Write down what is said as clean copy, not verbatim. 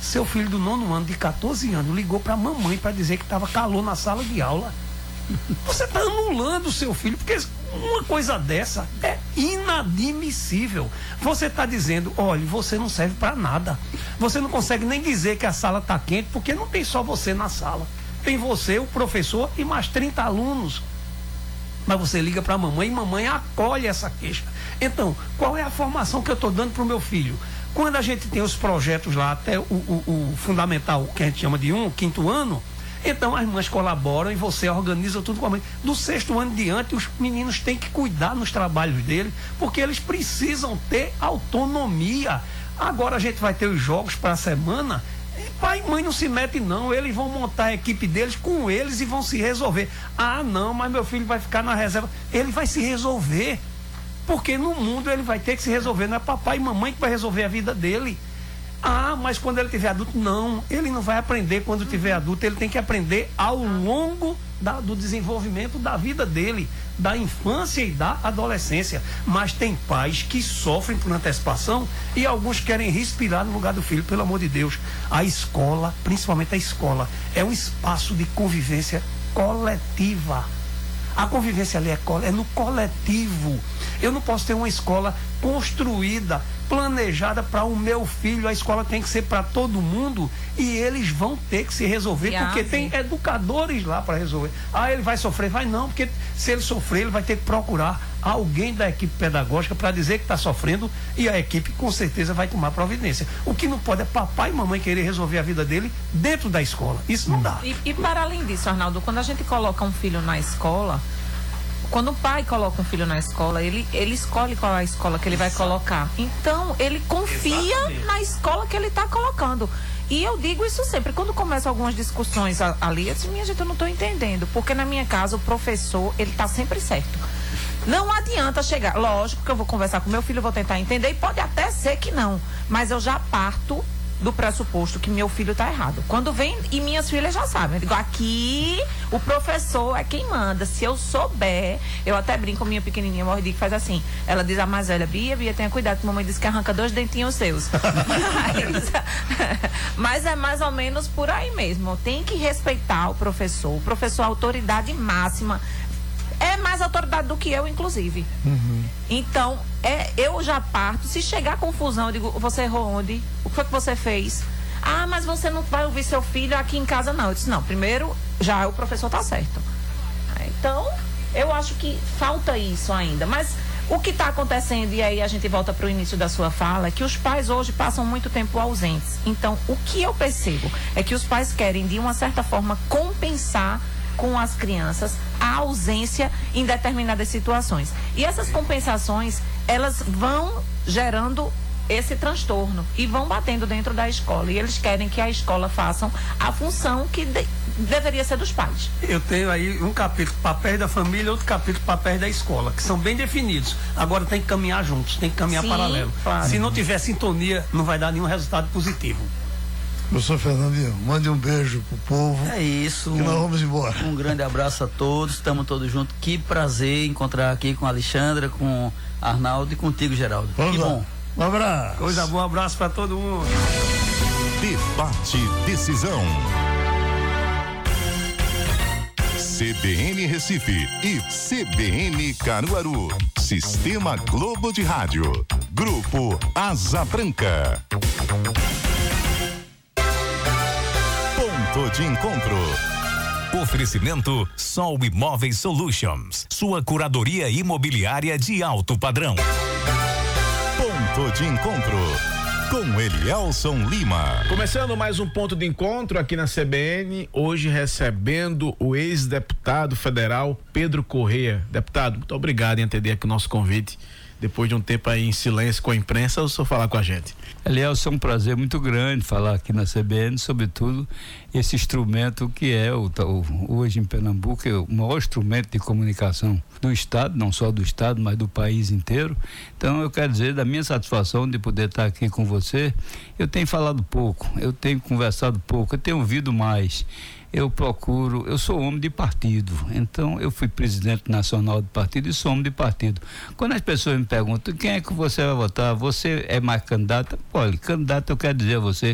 Seu filho do 9º ano, de 14 anos, ligou para a mamãe para dizer que estava calor na sala de aula. Você está anulando o seu filho, porque uma coisa dessa é inadmissível. Você está dizendo, olha, você não serve para nada. Você não consegue nem dizer que a sala está quente, porque não tem só você na sala. Tem você, o professor e mais 30 alunos. Mas você liga para a mamãe e mamãe acolhe essa queixa. Então, qual é a formação que eu estou dando para o meu filho? Quando a gente tem os projetos lá, até o fundamental, que a gente chama de 5º ano, então as mães colaboram e você organiza tudo com a mãe. Do 6º ano em diante, os meninos têm que cuidar nos trabalhos dele, porque eles precisam ter autonomia. Agora a gente vai ter os jogos para a semana. Pai e mãe não se metem não, eles vão montar a equipe deles com eles e vão se resolver. Ah não, mas meu filho vai ficar na reserva. Ele vai se resolver, porque no mundo ele vai ter que se resolver, não é papai e mamãe que vai resolver a vida dele. Ah, mas quando ele tiver adulto, não, ele não vai aprender quando tiver adulto, ele tem que aprender ao longo do desenvolvimento da vida dele, da infância e da adolescência. Mas tem pais que sofrem por antecipação e alguns querem respirar no lugar do filho. Pelo amor de Deus, a escola, principalmente a escola, é um espaço de convivência coletiva. A convivência ali é no coletivo. Eu não posso ter uma escola construída, planejada para o meu filho. A escola tem que ser para todo mundo e eles vão ter que se resolver, porque tem educadores lá para resolver. Ah, ele vai sofrer? Vai não, porque se ele sofrer, ele vai ter que procurar alguém da equipe pedagógica para dizer que está sofrendo e a equipe com certeza vai tomar providência. O que não pode é papai e mamãe querer resolver a vida dele dentro da escola. Isso não dá. E para além disso, Arnaldo, quando a gente coloca um filho na escola, quando o pai coloca um filho na escola, ele escolhe qual é a escola que ele vai colocar. Então, ele confia na escola que ele está colocando. E eu digo isso sempre. Quando começam algumas discussões ali, eu disse, minha gente, eu não estou entendendo. Porque na minha casa, o professor, ele está sempre certo. Não adianta chegar. Lógico que eu vou conversar com meu filho, vou tentar entender, e pode até ser que não. Mas eu já parto do pressuposto que meu filho está errado. Quando vem, e minhas filhas já sabem, eu digo, aqui o professor é quem manda. Se eu souber, eu até brinco com minha pequenininha, Mordi, que faz assim, ela diz a mais velha, Bia, tenha cuidado, que a mamãe disse que arranca 2 dentinhos seus. Mas é mais ou menos por aí mesmo, tem que respeitar o professor é a autoridade máxima, é mais autoridade do que eu, inclusive. Então, eu já parto. Se chegar a confusão, eu digo, você errou onde? O que foi que você fez? Ah, mas você não vai ouvir seu filho aqui em casa, não. Eu disse, não, primeiro, já o professor tá certo. Então, eu acho que falta isso ainda. Mas o que está acontecendo, e aí a gente volta para o início da sua fala, é que os pais hoje passam muito tempo ausentes. Então, o que eu percebo é que os pais querem, de uma certa forma, compensar com as crianças a ausência em determinadas situações. E essas compensações, elas vão gerando esse transtorno e vão batendo dentro da escola. E eles querem que a escola faça a função que deveria ser dos pais. Eu tenho aí um capítulo, papéis da família, outro capítulo, papéis da escola, que são bem definidos. Agora tem que caminhar juntos, tem que caminhar paralelo. Claro. Se não tiver sintonia, não vai dar nenhum resultado positivo. Professor Fernandinho, mande um beijo pro povo. É isso. E nós vamos embora. Um grande abraço a todos, estamos todos juntos. Que prazer encontrar aqui com a Alexandra, com Arnaldo e contigo, Geraldo. Vamos que lá. bom. Um abraço. Coisa boa, um abraço para todo mundo. Debate Decisão. CBN Recife e CBN Caruaru. Sistema Globo de Rádio. Grupo Asa Branca. Ponto de encontro. Oferecimento Sol Imóveis Solutions. Sua curadoria imobiliária de alto padrão. Ponto de encontro. Com Elielson Lima. Começando mais um ponto de encontro aqui na CBN, hoje recebendo o ex-deputado federal Pedro Correia. Deputado, muito obrigado em atender aqui o nosso convite. Depois de um tempo aí em silêncio com a imprensa, o senhor falar com a gente. Elielson, é um prazer muito grande falar aqui na CBN, sobretudo esse instrumento que é hoje em Pernambuco, é o maior instrumento de comunicação do Estado, não só do Estado, mas do país inteiro. Então eu quero dizer da minha satisfação de poder estar aqui com você. Eu tenho falado pouco, eu tenho conversado pouco, eu tenho ouvido mais. Eu sou homem de partido, então eu fui presidente nacional de partido e sou homem de partido. Quando as pessoas me perguntam, quem é que você vai votar? Você é mais candidato? Olha, candidato eu quero dizer a você,